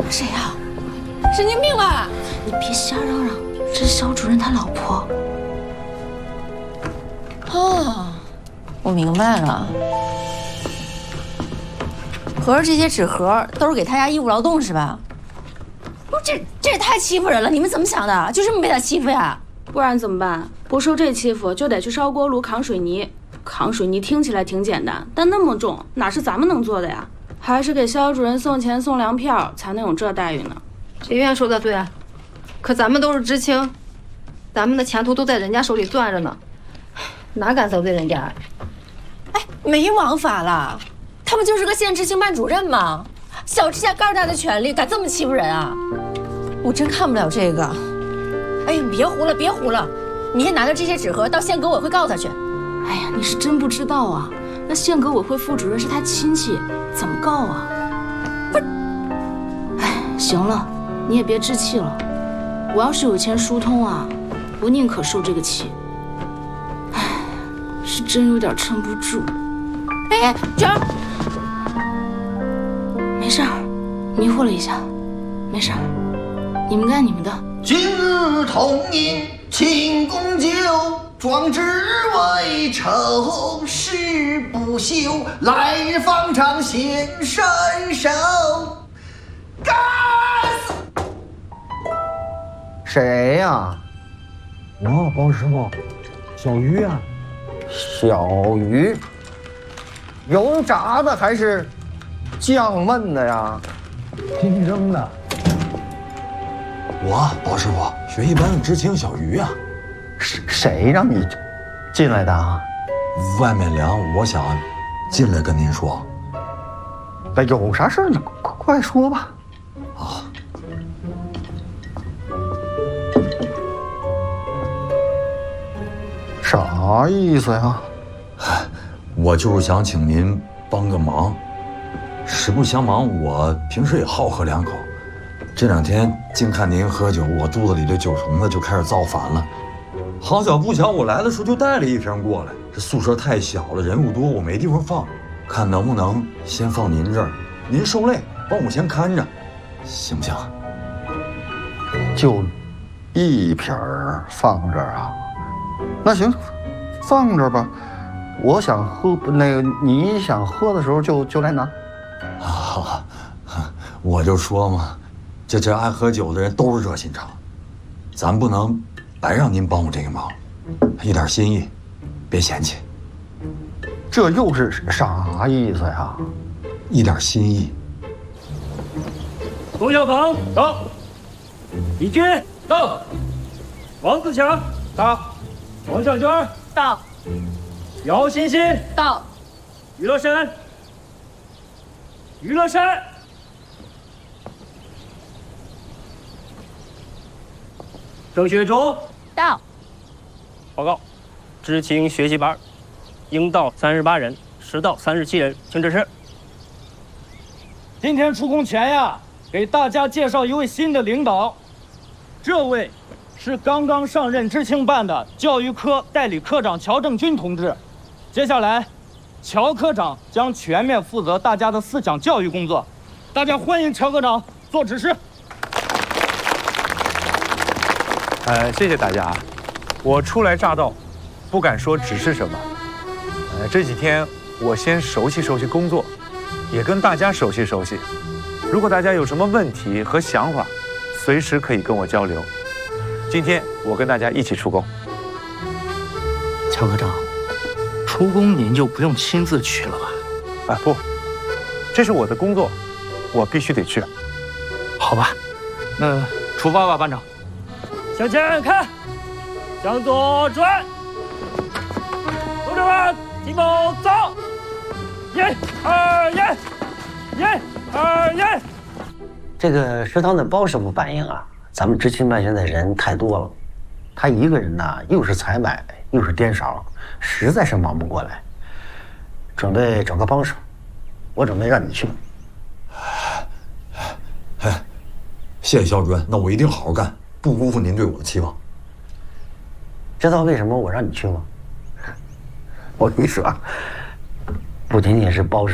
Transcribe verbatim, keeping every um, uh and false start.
谁呀？神经病吧！ 你别瞎嚷嚷，这是肖主任他老婆。 哦，我明白了。合着这些纸盒都是给他家义务劳动是吧？不是，这这也太欺负人了！你们怎么想的？就这么被他欺负呀？ 不然怎么办？不受这欺负，就得去烧锅炉扛水泥。扛水泥听起来挺简单，但那么重，哪是咱们能做的呀？还是给肖主任送钱送粮票，才能有这待遇呢。 学院说的对啊，可咱们都是知青，咱们的前途都在人家手里攥着呢，哪敢得罪人家？ 哎，没王法了，他们就是个县知青班主任嘛，小知下盖大的权利，敢这么欺负人啊？我真看不了这个。哎，你别胡了，别胡了，你先拿着这些纸盒到县革委会告他去。 哎呀，你是真不知道啊，那县革委会副主任是他亲戚，怎么告啊？不是，哎，行了，你也别置气了。我要是有钱疏通啊，我宁可受这个气。哎，是真有点撑不住。 哎，娟儿， 没事儿，迷糊了一下，没事儿，你们干你们的。 今日同饮庆功酒，壮志未酬誓不休，来日方长显身手。干死！ 谁呀？ 我包师傅，小鱼啊。 小鱼，油炸的还是酱焖的呀？ 金蒸的。 我包师傅，学艺班的知青小鱼啊。 谁谁让你进来的啊？ 外面凉，我想进来跟您说。 那有啥事儿你快快说吧。 啊。 啥意思呀？ 我就是想请您帮个忙，实不相瞒，我平时也好喝两口。这两天净看您喝酒，我肚子里的酒虫子就开始造反了。好巧不巧，我来的时候就带了一瓶过来。这宿舍太小了，人物多，我没地方放，看能不能先放您这儿，您受累，帮我先看着，行不行？ 就一瓶儿放这儿啊？那行，放这儿吧。我想喝，那个你想喝的时候就就来拿。 啊，我就说嘛，这这爱喝酒的人都是热心肠，咱不能白让您帮我这个忙，一点心意，别嫌弃。 这又是啥意思呀？ 一点心意。 冯小鹏到，李军到，王自强到，王小娟到，姚欣欣到，于乐山，于乐山。郑学忠到。 报告，知青学习班，应到三十八人，实到三十七人，请指示。 今天出工前呀，给大家介绍一位新的领导，这位是刚刚上任知青办的教育科代理科长乔正军同志。接下来，乔科长将全面负责大家的思想教育工作。大家欢迎乔科长做指示。 呃，谢谢大家啊！我初来乍到，不敢说指示什么。呃，这几天我先熟悉熟悉工作，也跟大家熟悉熟悉。如果大家有什么问题和想法，随时可以跟我交流。今天我跟大家一起出工。 乔科长，出工您就不用亲自去了吧？ 啊，不，这是我的工作，我必须得去。 好吧，那出发吧，班长。 向前看，向左转，同志们，齐步走！一、二、一，一、二、一。 这个食堂的包师傅反映啊，咱们知青办现在人太多了，他一个人呢又是采买又是颠勺，实在是忙不过来，准备找个帮手。我准备让你去。 哎，谢谢肖主任，那我一定好好干，不辜负您对我的期望。 知道为什么我让你去吗？我跟你说，不仅仅是包师